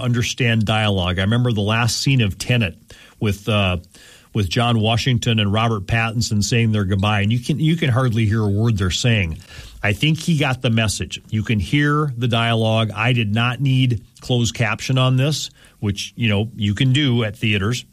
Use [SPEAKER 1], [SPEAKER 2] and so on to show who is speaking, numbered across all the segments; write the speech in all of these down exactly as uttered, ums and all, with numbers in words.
[SPEAKER 1] understand dialogue. I remember the last scene of Tenet with uh, with John Washington and Robert Pattinson saying their goodbye, and you can you can hardly hear a word they're saying. I think he got the message. You can hear the dialogue. I did not need closed caption on this, which, you know, you can do at theaters.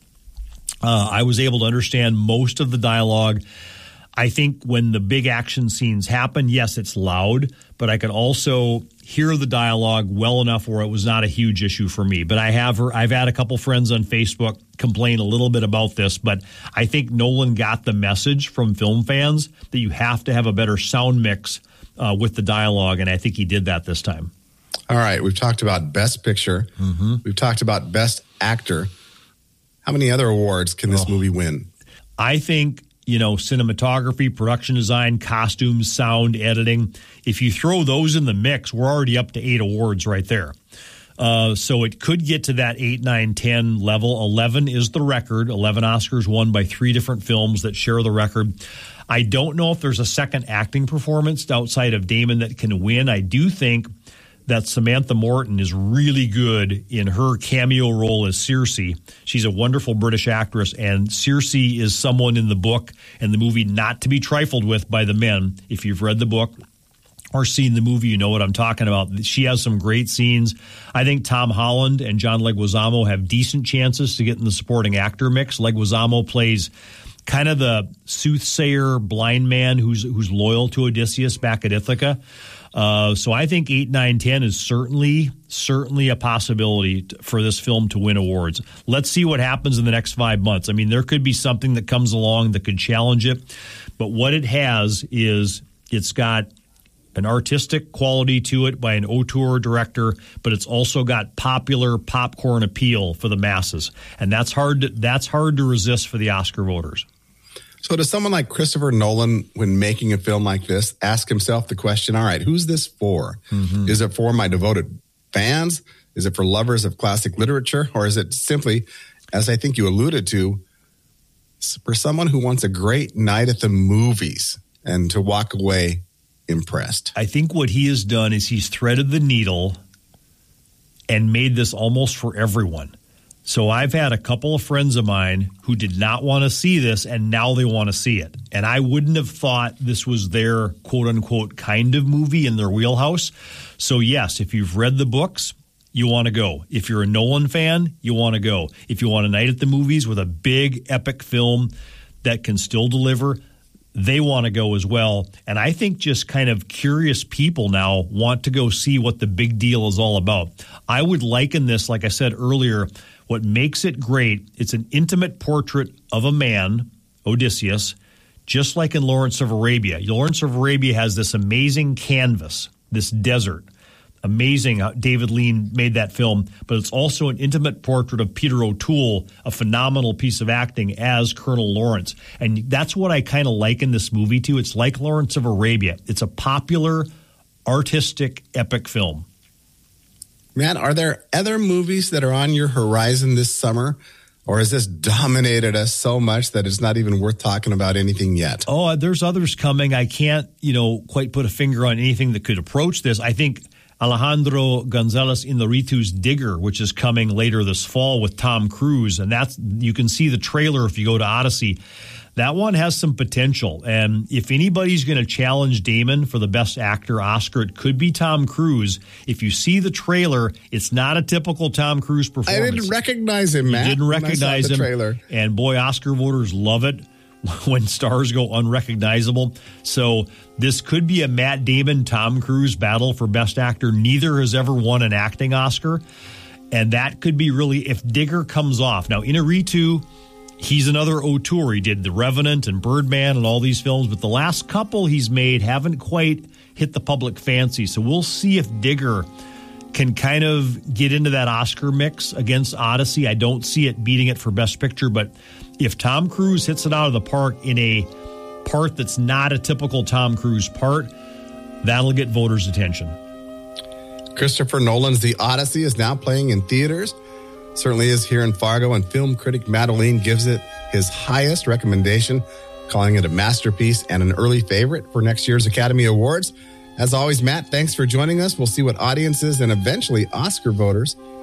[SPEAKER 1] Uh, I was able to understand most of the dialogue. I think when the big action scenes happen, yes, it's loud, but I could also hear the dialogue well enough where it was not a huge issue for me. But I have I've had a couple friends on Facebook complain a little bit about this, but I think Nolan got the message from film fans that you have to have a better sound mix uh, with the dialogue, and I think he did that this time.
[SPEAKER 2] All right, we've talked about Best Picture.
[SPEAKER 1] Mm-hmm.
[SPEAKER 2] We've talked about Best Actor. How many other awards can this
[SPEAKER 1] oh.
[SPEAKER 2] movie win?
[SPEAKER 1] I think, you know, cinematography, production design, costumes, sound, editing. If you throw those in the mix, we're already up to eight awards right there. Uh, so it could get to that eight, nine, ten level. eleven is the record. eleven Oscars won by three different films that share the record. I don't know if there's a second acting performance outside of Damon that can win. I do think that Samantha Morton is really good in her cameo role as Circe. She's a wonderful British actress, and Circe is someone in the book and the movie not to be trifled with by the men. If you've read the book or seen the movie, you know what I'm talking about. She has some great scenes. I think Tom Holland and John Leguizamo have decent chances to get in the supporting actor mix. Leguizamo plays kind of the soothsayer blind man who's who's loyal to Odysseus back at Ithaca. Uh, so I think eight, nine, ten is certainly, certainly a possibility t- for this film to win awards. Let's see what happens in the next five months. I mean, there could be something that comes along that could challenge it. But what it has is it's got an artistic quality to it by an auteur director, but it's also got popular popcorn appeal for the masses. And that's hard to, that's hard to resist for the Oscar voters.
[SPEAKER 2] So does someone like Christopher Nolan, when making a film like this, ask himself the question, all right, who's this for? Mm-hmm. Is it for my devoted fans? Is it for lovers of classic literature? Or is it simply, as I think you alluded to, for someone who wants a great night at the movies and to walk away impressed?
[SPEAKER 1] I think what he has done is he's threaded the needle and made this almost for everyone. So I've had a couple of friends of mine who did not want to see this, and now they want to see it. And I wouldn't have thought this was their quote-unquote kind of movie in their wheelhouse. So, yes, if you've read the books, you want to go. If you're a Nolan fan, you want to go. If you want a night at the movies with a big, epic film that can still deliver, they want to go as well. And I think just kind of curious people now want to go see what the big deal is all about. I would liken this, like I said earlier, what makes it great, it's an intimate portrait of a man, Odysseus, just like in Lawrence of Arabia. Lawrence of Arabia has this amazing canvas, this desert. Amazing how David Lean made that film, but it's also an intimate portrait of Peter O'Toole, a phenomenal piece of acting as Colonel Lawrence. And that's what I kind of liken this movie to. It's like Lawrence of Arabia. It's a popular, artistic, epic film.
[SPEAKER 2] Matt, are there other movies that are on your horizon this summer? Or has this dominated us so much that it's not even worth talking about anything yet?
[SPEAKER 1] Oh, there's others coming. I can't, you know, quite put a finger on anything that could approach this. I think Alejandro González Iñárritu's Digger, which is coming later this fall with Tom Cruise, and that's you can see the trailer if you go to Odyssey. That one has some potential, and if anybody's going to challenge Damon for the Best Actor Oscar, it could be Tom Cruise. If you see the trailer, it's not a typical Tom Cruise performance.
[SPEAKER 2] I didn't recognize him, Matt.
[SPEAKER 1] You didn't recognize
[SPEAKER 2] the
[SPEAKER 1] him,
[SPEAKER 2] trailer.
[SPEAKER 1] And boy, Oscar voters love it when stars go unrecognizable. So this could be a Matt Damon, Tom Cruise battle for Best Actor. Neither has ever won an acting Oscar, and that could be really, if Digger comes off. Now, Iñárritu, he's another auteur. He did The Revenant and Birdman and all these films, but the last couple he's made haven't quite hit the public fancy. So we'll see if Digger can kind of get into that Oscar mix against Odyssey. I don't see it beating it for Best Picture, but if Tom Cruise hits it out of the park in a part that's not a typical Tom Cruise part, that'll get voters' attention.
[SPEAKER 2] Christopher Nolan's The Odyssey is now playing in theaters. Certainly is here in Fargo, and film critic Matt Olien gives it his highest recommendation, calling it a masterpiece and an early favorite for next year's Academy Awards. As always, Matt, thanks for joining us. We'll see what audiences and eventually Oscar voters